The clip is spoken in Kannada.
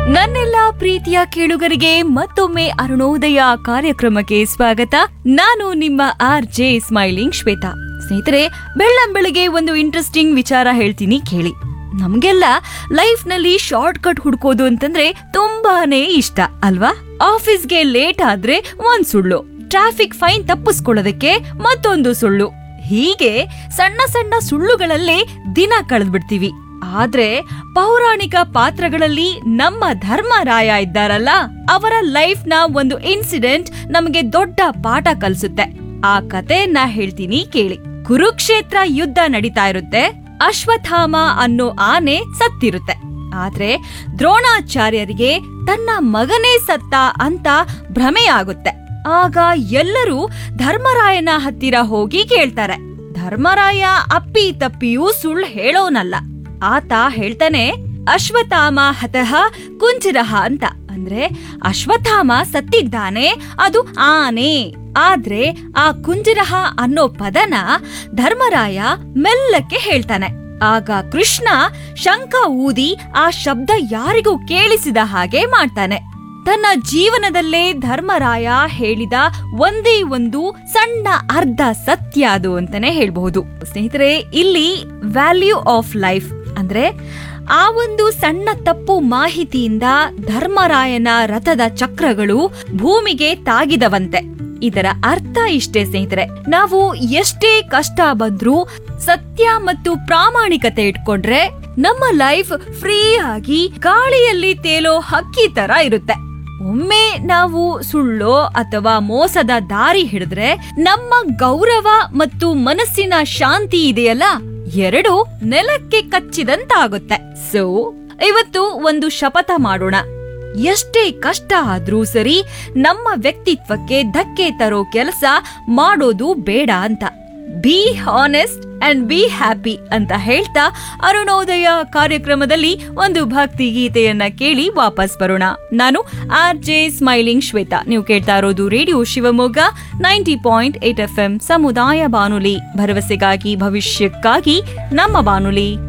ನನ್ನೆಲ್ಲ ಪ್ರೀತಿಯ ಕೇಳುಗರಿಗೆ ಮತ್ತೊಮ್ಮೆ ಅರುಣೋದಯ ಕಾರ್ಯಕ್ರಮಕ್ಕೆ ಸ್ವಾಗತ. ನಾನು ನಿಮ್ಮ RJ ಸ್ಮೈಲಿಂಗ್ ಶ್ವೇತಾ. ಸ್ನೇಹಿತರೆ, ಬೆಳ್ಳಂಬೆಳಗ್ಗೆ ಒಂದು ಇಂಟ್ರೆಸ್ಟಿಂಗ್ ವಿಚಾರ ಹೇಳ್ತೀನಿ ಕೇಳಿ. ನಮ್ಗೆಲ್ಲ ಲೈಫ್ ನಲ್ಲಿ ಶಾರ್ಟ್ ಕಟ್ ಹುಡ್ಕೋದು ಅಂತಂದ್ರೆ ತುಂಬಾನೇ ಇಷ್ಟ ಅಲ್ವಾ? ಆಫೀಸ್ಗೆ ಲೇಟ್ ಆದ್ರೆ ಒಂದ್ ಸುಳ್ಳು, ಟ್ರಾಫಿಕ್ ಫೈನ್ ತಪ್ಪಿಸ್ಕೊಳ್ಳೋದಕ್ಕೆ ಮತ್ತೊಂದು ಸುಳ್ಳು, ಹೀಗೆ ಸಣ್ಣ ಸಣ್ಣ ಸುಳ್ಳುಗಳಲ್ಲೇ ದಿನ ಕಳೆದ್ಬಿಡ್ತೀವಿ. ಆದ್ರೆ ಪೌರಾಣಿಕ ಪಾತ್ರಗಳಲ್ಲಿ ನಮ್ಮ ಧರ್ಮರಾಯ ಇದ್ದಾರಲ್ಲ, ಅವರ ಲೈಫ್ ನ ಒಂದು ಇನ್ಸಿಡೆಂಟ್ ನಮಗೆ ದೊಡ್ಡ ಪಾಠ ಕಲಿಸುತ್ತೆ. ಆ ಕಥೆಯನ್ನ ಹೇಳ್ತೀನಿ ಕೇಳಿ. ಕುರುಕ್ಷೇತ್ರ ಯುದ್ಧ ನಡೀತಾ ಇರುತ್ತೆ. ಅಶ್ವತ್ಥಾಮ ಅನ್ನೋ ಆನೆ ಸತ್ತಿರುತ್ತೆ. ಆದ್ರೆ ದ್ರೋಣಾಚಾರ್ಯರಿಗೆ ತನ್ನ ಮಗನೇ ಸತ್ತ ಅಂತ ಭ್ರಮೆಯಾಗುತ್ತೆ. ಆಗ ಎಲ್ಲರೂ ಧರ್ಮರಾಯನ ಹತ್ತಿರ ಹೋಗಿ ಕೇಳ್ತಾರೆ. ಧರ್ಮರಾಯ ಅಪ್ಪಿ ತಪ್ಪಿಯೂ ಸುಳ್ಳು ಹೇಳೋನಲ್ಲ. ಆತ ಹೇಳ್ತಾನೆ, ಅಶ್ವತ್ಥಾಮ ಹತಃ ಕುಂಜರಃ ಅಂತ. ಅಂದ್ರೆ ಅಶ್ವತ್ಥಾಮ ಸತ್ತಿದ್ದಾನೆ, ಅದು ಆನೆ. ಆದ್ರೆ ಆ ಕುಂಜರಃ ಅನ್ನೋ ಪದನ ಧರ್ಮರಾಯ ಮೆಲ್ಲಕ್ಕೆ ಹೇಳ್ತಾನೆ. ಆಗ ಕೃಷ್ಣ ಶಂಖ ಊದಿ ಆ ಶಬ್ದ ಯಾರಿಗೂ ಕೇಳಿಸಿದ ಹಾಗೆ ಮಾಡ್ತಾನೆ. ತನ್ನ ಜೀವನದಲ್ಲೇ ಧರ್ಮರಾಯ ಹೇಳಿದ ಒಂದೇ ಒಂದು ಸಣ್ಣ ಅರ್ಧ ಸತ್ಯ ಅದು ಅಂತಾನೆ ಹೇಳ್ಬಹುದು. ಸ್ನೇಹಿತರೆ, ಇಲ್ಲಿ ವ್ಯಾಲ್ಯೂ ಆಫ್ ಲೈಫ್ ಅಂದ್ರೆ ಆ ಒಂದು ಸಣ್ಣ ತಪ್ಪು ಮಾಹಿತಿಯಿಂದ ಧರ್ಮರಾಯನ ರಥದ ಚಕ್ರಗಳು ಭೂಮಿಗೆ ತಾಗಿದವಂತೆ. ಇದರ ಅರ್ಥ ಇಷ್ಟೇ ಸ್ನೇಹಿತರೆ, ನಾವು ಎಷ್ಟೇ ಕಷ್ಟ ಬಂದ್ರೂ ಸತ್ಯ ಮತ್ತು ಪ್ರಾಮಾಣಿಕತೆ ಇಟ್ಕೊಂಡ್ರೆ ನಮ್ಮ ಲೈಫ್ ಫ್ರೀ ಆಗಿ ಗಾಳಿಯಲ್ಲಿ ತೇಲೋ ಹಕ್ಕಿ ತರ ಇರುತ್ತೆ. ಒಮ್ಮೆ ನಾವು ಸುಳ್ಳೋ ಅಥವಾ ಮೋಸದ ದಾರಿ ಹಿಡಿದ್ರೆ ನಮ್ಮ ಗೌರವ ಮತ್ತು ಮನಸ್ಸಿನ ಶಾಂತಿ ಇದೆಯಲ್ಲ, ಎರಡು ನೆಲಕ್ಕೆ ಕಚ್ಚಿದಂತಾಗುತ್ತೆ. ಸೊ ಇವತ್ತು ಒಂದು ಶಪಥ ಮಾಡೋಣ. ಎಷ್ಟೇ ಕಷ್ಟ ಆದ್ರೂ ಸರಿ, ನಮ್ಮ ವ್ಯಕ್ತಿತ್ವಕ್ಕೆ ಧಕ್ಕೆ ತರೋ ಕೆಲಸ ಮಾಡೋದು ಬೇಡ ಅಂತ. Be honest and be happy ಅಂತ ಹೇಳ್ತಾ ಅರುಣೋದಯ ಕಾರ್ಯಕ್ರಮದಲ್ಲಿ ಒಂದು ಭಕ್ತಿ ಗೀತೆಯನ್ನ ಕೇಳಿ ವಾಪಸ್ ಬರೋಣ. ನಾನು RJ ಸ್ಮೈಲಿಂಗ್ ಶ್ವೇತಾ. ನೀವು ಕೇಳ್ತಾ ಇರೋದು ರೇಡಿಯೋ ಶಿವಮೊಗ್ಗ 90.8 FM ಸಮುದಾಯ ಬಾನುಲಿ, ಭರವಸೆಗಾಗಿ ಭವಿಷ್ಯಕ್ಕಾಗಿ ನಮ್ಮ ಬಾನುಲಿ.